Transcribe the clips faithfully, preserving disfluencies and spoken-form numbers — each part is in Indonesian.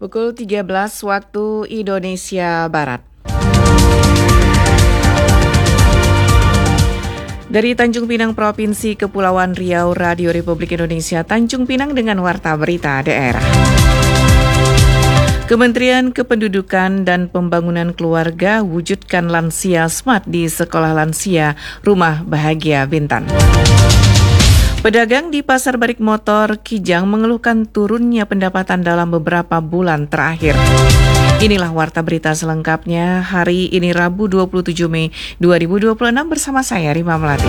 Pukul tiga belas waktu Indonesia Barat. Dari Tanjung Pinang, Provinsi Kepulauan Riau, Radio Republik Indonesia Tanjung Pinang dengan Warta Berita Daerah. Kementerian Kependudukan dan Pembangunan Keluarga wujudkan lansia smart di Sekolah Lansia Rumah Bahagia Bintan. Pedagang di Pasar Barik Motor Kijang mengeluhkan turunnya pendapatan dalam beberapa bulan terakhir. Inilah Warta Berita selengkapnya hari ini Rabu dua puluh tujuh Mei dua ribu dua puluh enam bersama saya Rima Melati.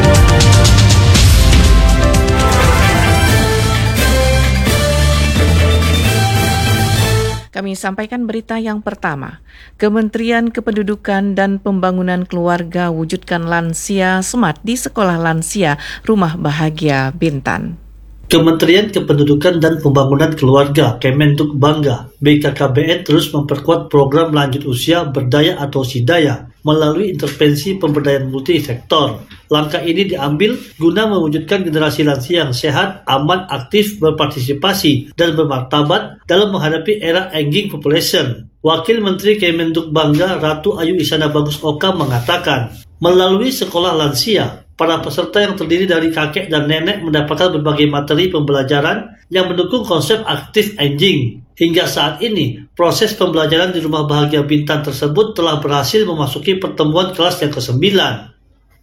Kami sampaikan berita yang pertama. Kementerian Kependudukan dan Pembangunan Keluarga wujudkan lansia smart di Sekolah Lansia Rumah Bahagia Bintan. Kementerian Kependudukan dan Pembangunan Keluarga Kemenduk Bangga B K K B N terus memperkuat program lanjut usia berdaya atau sidaya melalui intervensi pemberdayaan multisektor. Langkah ini diambil guna mewujudkan generasi lansia yang sehat, aman, aktif, berpartisipasi, dan bermartabat dalam menghadapi era aging population. Wakil Menteri Kemenduk Bangga Ratu Ayu Isana Bagus Oka mengatakan, melalui sekolah lansia, para peserta yang terdiri dari kakek dan nenek mendapatkan berbagai materi pembelajaran yang mendukung konsep aktif aging. Hingga saat ini, proses pembelajaran di Rumah Bahagia Bintan tersebut telah berhasil memasuki pertemuan kelas yang kesembilan.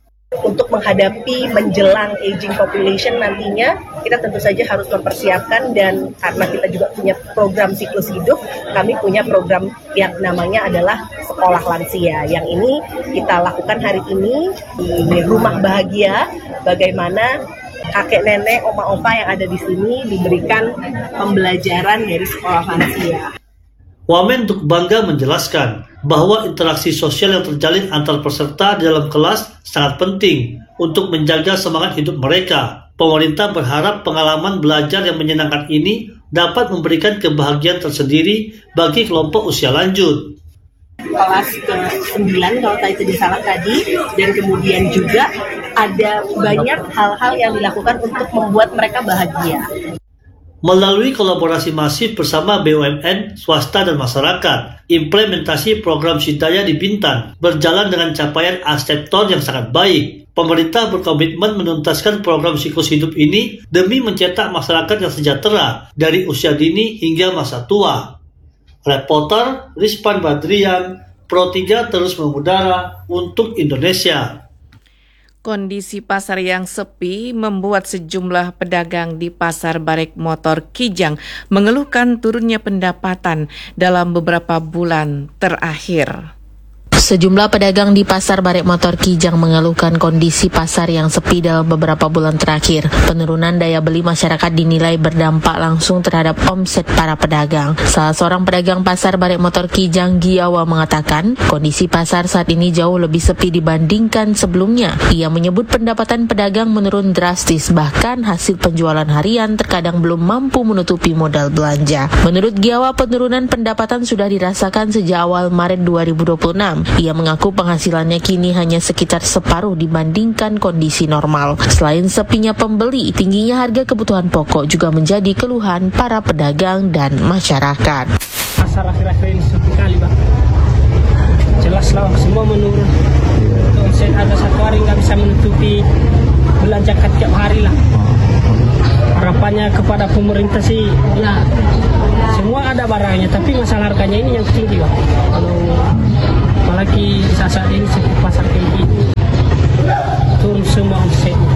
Untuk menghadapi menjelang aging population nantinya, kita tentu saja harus mempersiapkan, dan karena kita juga punya program siklus hidup, kami punya program yang namanya adalah Sekolah Lansia. Yang ini kita lakukan hari ini di Rumah Bahagia, bagaimana kakek nenek, oma opa yang ada di sini diberikan pembelajaran dari Sekolah Lansia. Wamenduk Bangga menjelaskan bahwa interaksi sosial yang terjalin antar peserta di dalam kelas sangat penting untuk menjaga semangat hidup mereka. Pemerintah berharap pengalaman belajar yang menyenangkan ini dapat memberikan kebahagiaan tersendiri bagi kelompok usia lanjut. Kelas ke sembilan kalau tadi disalah tadi, dan kemudian juga ada banyak hal-hal yang dilakukan untuk membuat mereka bahagia. Melalui kolaborasi masif bersama B U M N, swasta, dan masyarakat, implementasi program Sidaya di Bintan berjalan dengan capaian akseptor yang sangat baik. Pemerintah berkomitmen menuntaskan program siklus hidup ini demi mencetak masyarakat yang sejahtera dari usia dini hingga masa tua. Reporter Rizpan Badrian, Pro tiga terus mengudara untuk Indonesia. Kondisi pasar yang sepi membuat sejumlah pedagang di Pasar Barik Motor Kijang mengeluhkan turunnya pendapatan dalam beberapa bulan terakhir. Sejumlah pedagang di Pasar Barik Motor Kijang mengeluhkan kondisi pasar yang sepi dalam beberapa bulan terakhir. Penurunan daya beli masyarakat dinilai berdampak langsung terhadap omset para pedagang. Salah seorang pedagang Pasar Barik Motor Kijang, Giawa, mengatakan kondisi pasar saat ini jauh lebih sepi dibandingkan sebelumnya. Ia menyebut pendapatan pedagang menurun drastis, bahkan hasil penjualan harian terkadang belum mampu menutupi modal belanja. Menurut Giawa, penurunan pendapatan sudah dirasakan sejak awal Maret dua ribu dua puluh enam. Ia mengaku penghasilannya kini hanya sekitar separuh dibandingkan kondisi normal. Selain sepinya pembeli, tingginya harga kebutuhan pokok juga menjadi keluhan para pedagang dan masyarakat. Pasar akhir-akhir ini sepi kali, Bang. Jelas lah, semua menurun. Omset ada satu hari nggak bisa menutupi belanja tiap hari lah. Harapannya kepada pemerintah sih, ya semua ada barangnya, tapi masalah harganya ini yang tinggi, Bang. Kalau apalagi saat ini seperti pasar kayak gini, turun semua omsetnya.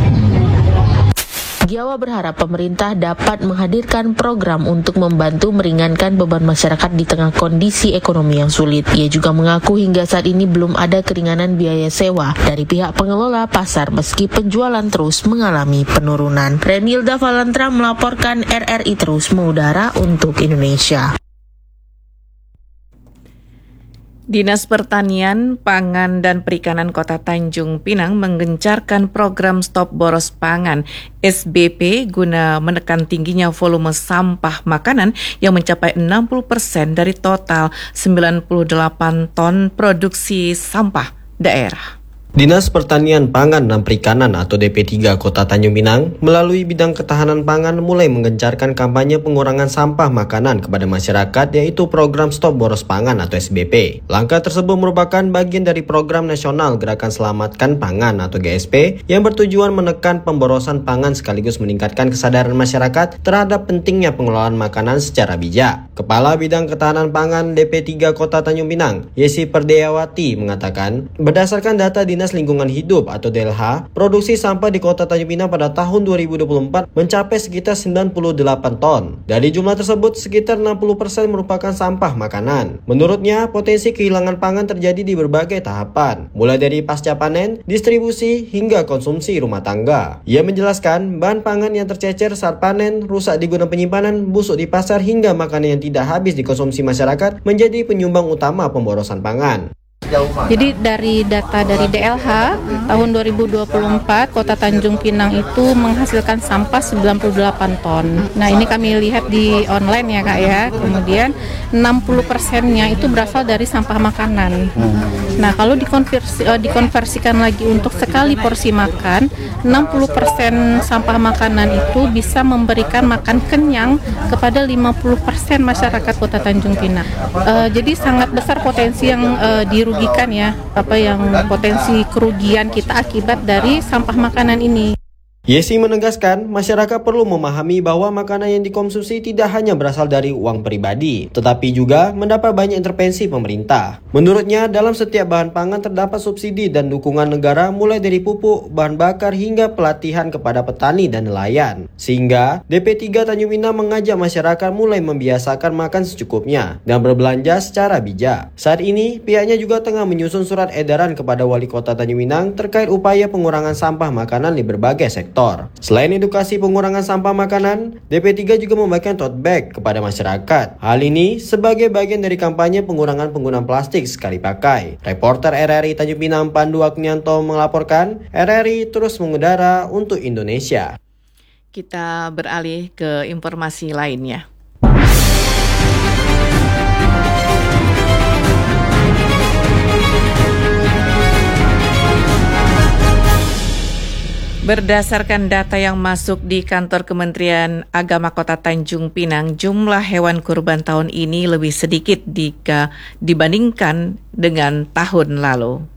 Giawa berharap pemerintah dapat menghadirkan program untuk membantu meringankan beban masyarakat di tengah kondisi ekonomi yang sulit. Ia juga mengaku hingga saat ini belum ada keringanan biaya sewa dari pihak pengelola pasar meski penjualan terus mengalami penurunan. Renilda Valantra melaporkan R R I terus mengudara untuk Indonesia. Dinas Pertanian, Pangan, dan Perikanan Kota Tanjung Pinang menggencarkan program Stop Boros Pangan S B P guna menekan tingginya volume sampah makanan yang mencapai enam puluh persen dari total sembilan puluh delapan ton produksi sampah daerah. Dinas Pertanian Pangan dan Perikanan atau D P tiga Kota Tanjung Pinang melalui bidang ketahanan pangan mulai menggencarkan kampanye pengurangan sampah makanan kepada masyarakat, yaitu program Stop Boros Pangan atau S B P. Langkah tersebut merupakan bagian dari program nasional Gerakan Selamatkan Pangan atau G S P yang bertujuan menekan pemborosan pangan sekaligus meningkatkan kesadaran masyarakat terhadap pentingnya pengelolaan makanan secara bijak. Kepala Bidang Ketahanan Pangan D P tiga Kota Tanjung Pinang, Yesi Perdeyawati mengatakan, berdasarkan data Dinas Lingkungan Hidup atau D L H, produksi sampah di Kota Tanjung Pinang pada tahun dua ribu dua puluh empat mencapai sekitar sembilan puluh delapan ton. Dari jumlah tersebut, sekitar enam puluh persen merupakan sampah makanan. Menurutnya, potensi kehilangan pangan terjadi di berbagai tahapan, mulai dari pasca panen, distribusi, hingga konsumsi rumah tangga. Ia menjelaskan, bahan pangan yang tercecer saat panen, rusak di gudang penyimpanan, busuk di pasar, hingga makanan yang tidak habis dikonsumsi masyarakat menjadi penyumbang utama pemborosan pangan. Jadi dari data dari D L H tahun dua ribu dua puluh empat Kota Tanjung Pinang itu menghasilkan sampah sembilan puluh delapan ton. Nah, ini kami lihat di online ya Kak ya. Kemudian enam puluh persennya itu berasal dari sampah makanan. Nah, kalau dikonversi, uh, dikonversikan lagi untuk sekali porsi makan, enam puluh persen sampah makanan itu bisa memberikan makan kenyang kepada lima puluh persen masyarakat Kota Tanjung Pinang. Uh, jadi sangat besar potensi yang uh, dirugikan Rugikan ya, apa yang potensi kerugian kita akibat dari sampah makanan ini. Yesi menegaskan, masyarakat perlu memahami bahwa makanan yang dikonsumsi tidak hanya berasal dari uang pribadi, tetapi juga mendapat banyak intervensi pemerintah. Menurutnya, dalam setiap bahan pangan terdapat subsidi dan dukungan negara mulai dari pupuk, bahan bakar, hingga pelatihan kepada petani dan nelayan. Sehingga, D P tiga Tanjung Pinang mengajak masyarakat mulai membiasakan makan secukupnya dan berbelanja secara bijak. Saat ini, pihaknya juga tengah menyusun surat edaran kepada Wali Kota Tanjung Pinang terkait upaya pengurangan sampah makanan di berbagai sektor. Selain edukasi pengurangan sampah makanan, D P tiga juga membagikan tote bag kepada masyarakat. Hal ini sebagai bagian dari kampanye pengurangan penggunaan plastik sekali pakai. Reporter R R I Tanjung Pinang Pandu Agnianto melaporkan, R R I terus mengudara untuk Indonesia. Kita beralih ke informasi lainnya. Berdasarkan data yang masuk di kantor Kementerian Agama Kota Tanjung Pinang, jumlah hewan kurban tahun ini lebih sedikit jika dibandingkan dengan tahun lalu.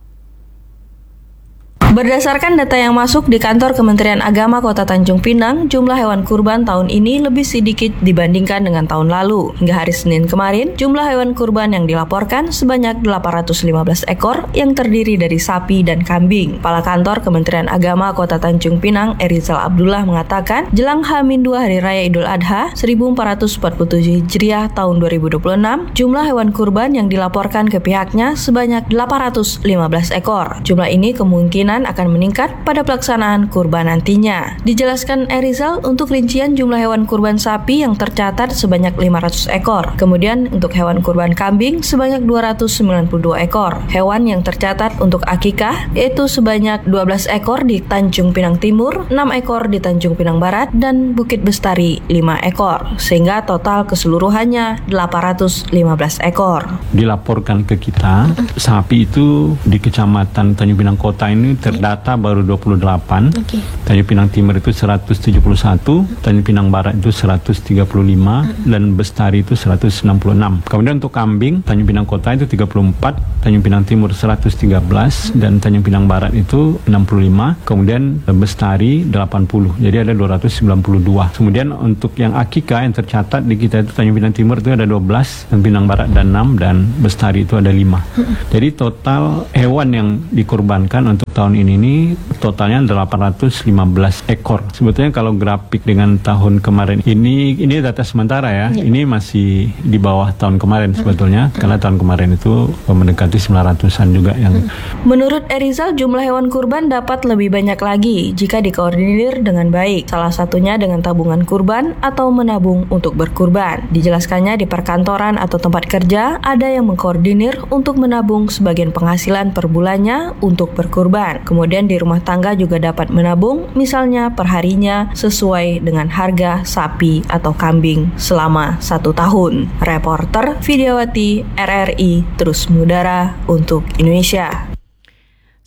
Berdasarkan data yang masuk di kantor Kementerian Agama Kota Tanjung Pinang, jumlah hewan kurban tahun ini lebih sedikit dibandingkan dengan tahun lalu. Hingga hari Senin kemarin, jumlah hewan kurban yang dilaporkan sebanyak delapan ratus lima belas ekor yang terdiri dari sapi dan kambing. Kepala Kantor Kementerian Agama Kota Tanjung Pinang, Erizal Abdullah mengatakan, jelang H minus dua Hari Raya Idul Adha seribu empat ratus empat puluh tujuh Hijriah tahun dua ribu dua puluh enam, jumlah hewan kurban yang dilaporkan ke pihaknya sebanyak delapan ratus lima belas ekor. Jumlah ini kemungkinan akan meningkat pada pelaksanaan kurban nantinya. Dijelaskan Erizal, untuk rincian jumlah hewan kurban sapi yang tercatat sebanyak lima ratus ekor. Kemudian untuk hewan kurban kambing sebanyak dua ratus sembilan puluh dua ekor. Hewan yang tercatat untuk akikah yaitu sebanyak dua belas ekor di Tanjung Pinang Timur, enam ekor di Tanjung Pinang Barat, dan Bukit Bestari lima ekor. Sehingga total keseluruhannya delapan ratus lima belas ekor. Dilaporkan ke kita, sapi itu di Kecamatan Tanjung Pinang Kota ini terdata baru dua puluh delapan, okay. Tanjung Pinang Timur itu seratus tujuh puluh satu, Tanjung Pinang Barat itu seratus tiga puluh lima, mm-hmm. dan Bestari itu seratus enam puluh enam. Kemudian untuk kambing, Tanjung Pinang Kota itu tiga puluh empat, Tanjung Pinang Timur seratus tiga belas, mm-hmm. dan Tanjung Pinang Barat itu enam puluh lima, kemudian Bestari delapan puluh, jadi ada dua ratus sembilan puluh dua. Kemudian untuk yang akikah yang tercatat di kita itu Tanjung Pinang Timur itu ada dua belas, Tanjung Pinang Barat ada enam, dan Bestari itu ada lima. Mm-hmm. Jadi total hewan yang dikorbankan untuk tahun ini ini totalnya delapan ratus lima belas ekor. Sebetulnya kalau grafik dengan tahun kemarin ini ini data sementara ya. ya. Ini masih di bawah tahun kemarin sebetulnya, hmm. karena tahun kemarin itu mendekati sembilan ratusan juga yang. Menurut Erizal, jumlah hewan kurban dapat lebih banyak lagi jika dikoordinir dengan baik. Salah satunya dengan tabungan kurban atau menabung untuk berkurban. Dijelaskannya di perkantoran atau tempat kerja ada yang mengkoordinir untuk menabung sebagian penghasilan per bulannya untuk berkurban. Kemudian di rumah tangga juga dapat menabung, misalnya perharinya sesuai dengan harga sapi atau kambing selama satu tahun. Reporter Vidyawati R R I terus mengudara untuk Indonesia.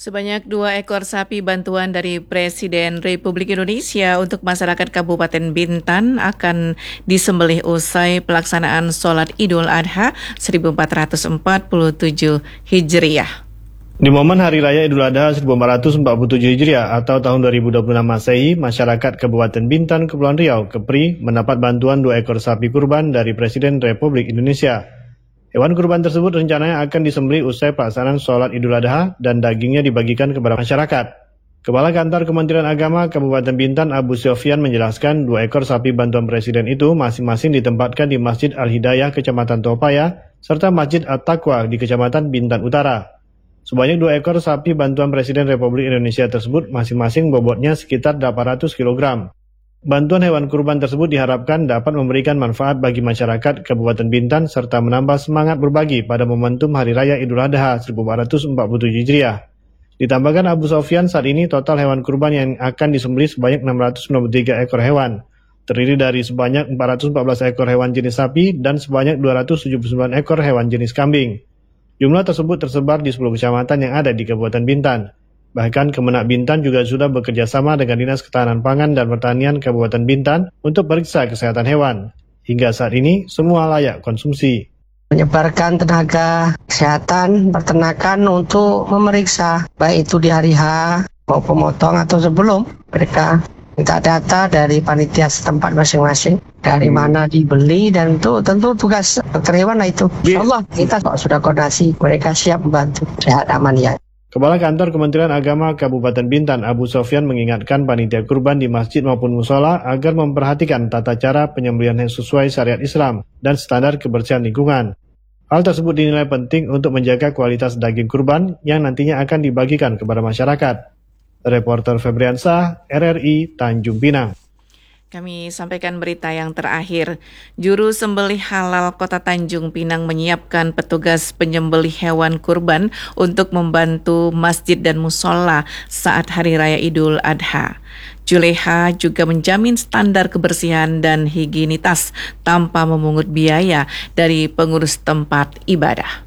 Sebanyak dua ekor sapi bantuan dari Presiden Republik Indonesia untuk masyarakat Kabupaten Bintan akan disembelih usai pelaksanaan Sholat Idul Adha seribu empat ratus empat puluh tujuh Hijriah. Di momen Hari Raya Idul Adha seribu empat ratus empat puluh tujuh Hijriah atau tahun dua ribu dua puluh enam Masehi, masyarakat Kabupaten Bintan, Kepulauan Riau, Kepri, mendapat bantuan dua ekor sapi kurban dari Presiden Republik Indonesia. Hewan kurban tersebut rencananya akan disembelih usai pelaksanaan Sholat Idul Adha dan dagingnya dibagikan kepada masyarakat. Kepala Kantor Kementerian Agama Kabupaten Bintan, Abu Sofyan, menjelaskan dua ekor sapi bantuan Presiden itu masing-masing ditempatkan di Masjid Al-Hidayah, Kecamatan Topaya, serta Masjid At-Taqwa di Kecamatan Bintan Utara. Sebanyak dua ekor sapi bantuan Presiden Republik Indonesia tersebut masing-masing bobotnya sekitar delapan ratus kilogram. Bantuan hewan kurban tersebut diharapkan dapat memberikan manfaat bagi masyarakat Kabupaten Bintan serta menambah semangat berbagi pada momentum Hari Raya Idul Adha seribu empat ratus empat puluh tujuh Hijriah. Ditambahkan Abu Sofyan, saat ini total hewan kurban yang akan disembelih sebanyak enam ratus sembilan puluh tiga ekor hewan, terdiri dari sebanyak empat ratus empat belas ekor hewan jenis sapi dan sebanyak dua ratus tujuh puluh sembilan ekor hewan jenis kambing. Jumlah tersebut tersebar di sepuluh kecamatan yang ada di Kabupaten Bintan. Bahkan Kemenak Bintan juga sudah bekerja sama dengan Dinas Ketahanan Pangan dan Pertanian Kabupaten Bintan untuk periksa kesehatan hewan. Hingga saat ini, semua layak konsumsi. Menyebarkan tenaga kesehatan peternakan untuk memeriksa, baik itu di hari H mau pemotong atau sebelum. Mereka minta data dari panitia setempat masing-masing, dari mana dibeli, dan itu tentu tugas dokter hewan itu. Insyaallah kita sudah koordinasi, mereka siap membantu, sehat aman ya. Kepala Kantor Kementerian Agama Kabupaten Bintan, Abu Sofyan, mengingatkan panitia kurban di masjid maupun musola agar memperhatikan tata cara penyembelihan yang sesuai syariat Islam dan standar kebersihan lingkungan. Hal tersebut dinilai penting untuk menjaga kualitas daging kurban yang nantinya akan dibagikan kepada masyarakat. Reporter Febriansah, R R I, Tanjung Pinang. Kami sampaikan berita yang terakhir. Juru sembelih halal Kota Tanjung Pinang menyiapkan petugas penyembelih hewan kurban untuk membantu masjid dan musola saat Hari Raya Idul Adha. Juleha juga menjamin standar kebersihan dan higienitas tanpa memungut biaya dari pengurus tempat ibadah.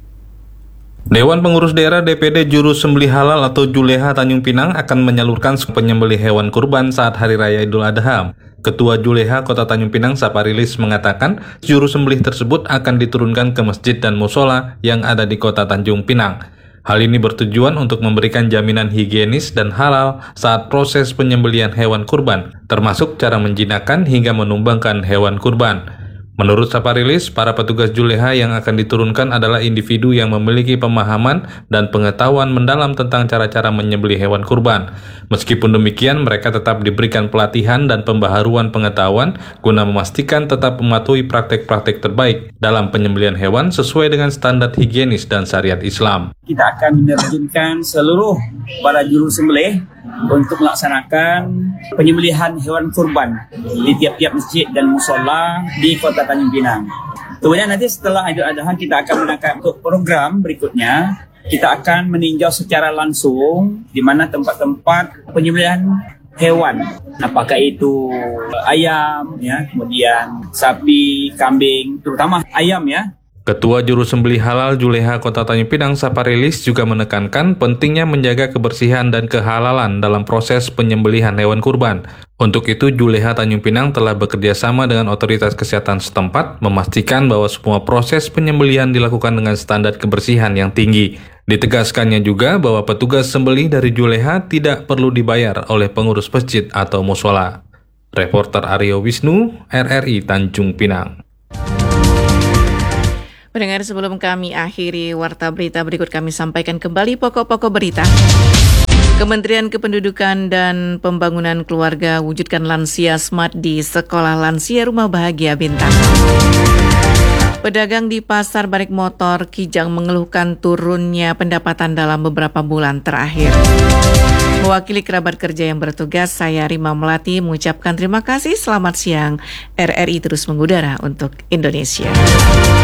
Dewan Pengurus Daerah D P D Juru Sembelih Halal atau Juleha Tanjung Pinang akan menyalurkan penyembelih hewan kurban saat Hari Raya Idul Adha. Ketua Juleha Kota Tanjung Pinang, Saparilis, mengatakan juru sembelih tersebut akan diturunkan ke masjid dan musola yang ada di Kota Tanjung Pinang. Hal ini bertujuan untuk memberikan jaminan higienis dan halal saat proses penyembelihan hewan kurban, termasuk cara menjinakkan hingga menumbangkan hewan kurban. Menurut Saparilis, para petugas Juleha yang akan diturunkan adalah individu yang memiliki pemahaman dan pengetahuan mendalam tentang cara-cara menyembelih hewan kurban. Meskipun demikian, mereka tetap diberikan pelatihan dan pembaharuan pengetahuan guna memastikan tetap mematuhi praktek-praktek terbaik dalam penyembelihan hewan sesuai dengan standar higienis dan syariat Islam. Kita akan menerjunkan seluruh para juru sembelih untuk melaksanakan penyembelihan hewan kurban di tiap-tiap masjid dan musola di Kota Tanjung Pinang. Kemudian nanti setelah Idul Adha kita akan menangkap untuk program berikutnya. Kita akan meninjau secara langsung di mana tempat-tempat penyembelihan hewan, apakah itu ayam, ya, kemudian sapi, kambing, terutama ayam, ya. Ketua Juru Sembelih Halal Juleha Kota Tanjung Pinang, Saparilis, juga menekankan pentingnya menjaga kebersihan dan kehalalan dalam proses penyembelihan hewan kurban. Untuk itu, Juleha Tanjung Pinang telah bekerja sama dengan otoritas kesehatan setempat memastikan bahwa semua proses penyembelihan dilakukan dengan standar kebersihan yang tinggi. Ditegaskannya juga bahwa petugas sembelih dari Juleha tidak perlu dibayar oleh pengurus masjid atau musola. Reporter Aryo Wisnu, R R I Tanjung Pinang. Pendengar, sebelum kami akhiri warta berita berikut, kami sampaikan kembali pokok-pokok berita. Kementerian Kependudukan dan Pembangunan Keluarga wujudkan lansia smart di Sekolah Lansia Rumah Bahagia Bintan. Pedagang di Pasar Barik Motor Kijang mengeluhkan turunnya pendapatan dalam beberapa bulan terakhir. Mewakili kerabat kerja yang bertugas, saya Rima Melati mengucapkan terima kasih. Selamat siang. R R I terus mengudara untuk Indonesia.